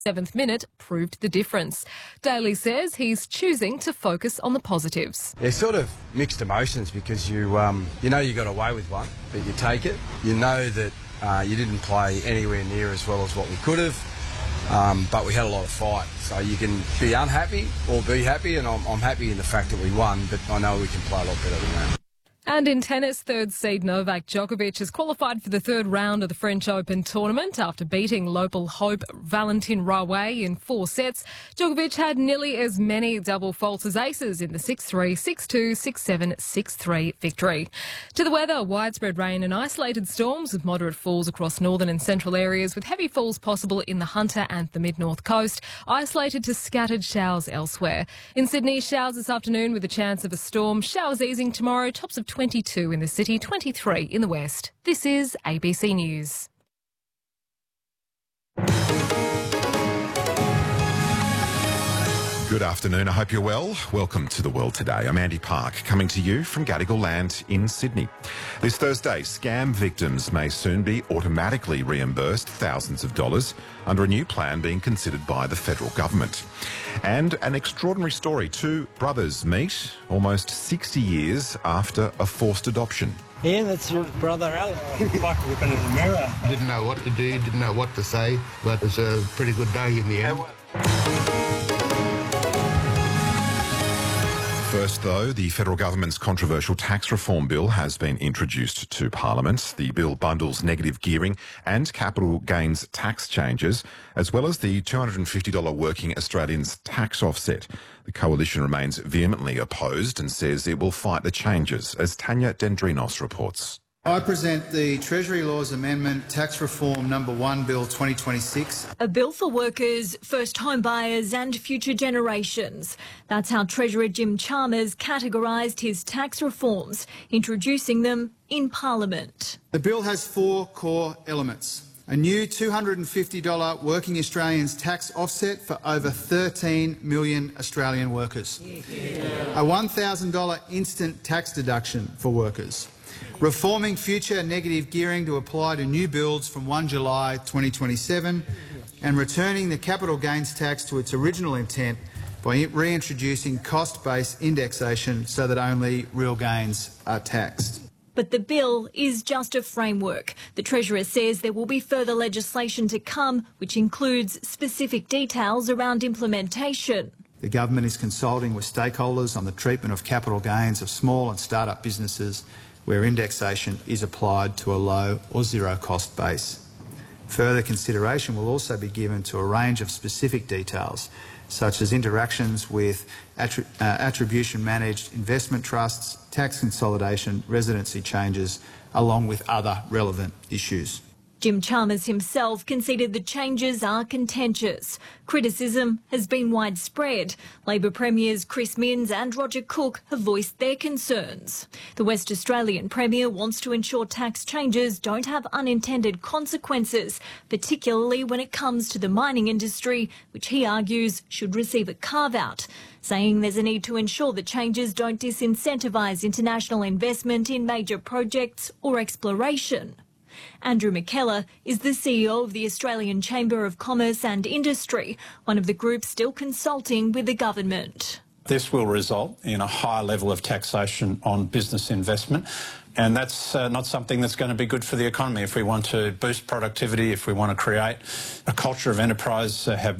7th minute proved the difference. Daly says he's choosing to focus on the positives. They're sort of mixed emotions because you know you got away with one, but you take it. You know that you didn't play anywhere near as well as what we could have, but we had a lot of fight. So you can be unhappy or be happy, and I'm happy in the fact that we won, but I know we can play a lot better than that. And in tennis, third seed Novak Djokovic has qualified for the third round of the French Open tournament after beating local hope Valentin Raoult in 4 sets. Djokovic had nearly as many double faults as aces in the 6-3, 6-2, 6-7, 6-3 victory. To the weather, widespread rain and isolated storms with moderate falls across northern and central areas, with heavy falls possible in the Hunter and the mid-north coast, isolated to scattered showers elsewhere. In Sydney, showers this afternoon with a chance of a storm. Showers easing tomorrow, tops of 22 in the city, 23 in the west. This is ABC News. Good afternoon, I hope you're well. Welcome to The World Today. I'm Andy Park, coming to you from Gadigal Land in Sydney. This Thursday, scam victims may soon be automatically reimbursed thousands of dollars under a new plan being considered by the federal government. And an extraordinary story. 2 brothers meet almost 60 years after a forced adoption. Yeah, that's your brother, Alan. Like looking in the mirror. Didn't know what to do, didn't know what to say, but it was a pretty good day in the end. First, though, the federal government's controversial tax reform bill has been introduced to Parliament. The bill bundles negative gearing and capital gains tax changes, as well as the $250 working Australians tax offset. The coalition remains vehemently opposed and says it will fight the changes, as Tanya Dendrinos reports. I present the Treasury Laws Amendment Tax Reform No. 1 Bill 2026. A bill for workers, first home buyers and future generations. That's how Treasurer Jim Chalmers categorised his tax reforms, introducing them in Parliament. The bill has 4 core elements. A new $250 working Australians tax offset for over 13 million Australian workers. A $1,000 instant tax deduction for workers. Reforming future negative gearing to apply to new builds from 1 July 2027 and returning the capital gains tax to its original intent by reintroducing cost-based indexation so that only real gains are taxed. But the bill is just a framework. The Treasurer says there will be further legislation to come, which includes specific details around implementation. The government is consulting with stakeholders on the treatment of capital gains of small and start-up businesses where indexation is applied to a low or zero cost base. Further consideration will also be given to a range of specific details, such as interactions with attribution-managed investment trusts, tax consolidation, residency changes, along with other relevant issues. Jim Chalmers himself conceded the changes are contentious. Criticism has been widespread. Labor Premiers Chris Minns and Roger Cook have voiced their concerns. The West Australian Premier wants to ensure tax changes don't have unintended consequences, particularly when it comes to the mining industry, which he argues should receive a carve-out, saying there's a need to ensure the changes don't disincentivise international investment in major projects or exploration. Andrew McKellar is the CEO of the Australian Chamber of Commerce and Industry, one of the groups still consulting with the government. This will result in a high level of taxation on business investment, and that's not something that's going to be good for the economy. If we want to boost productivity, if we want to create a culture of enterprise, have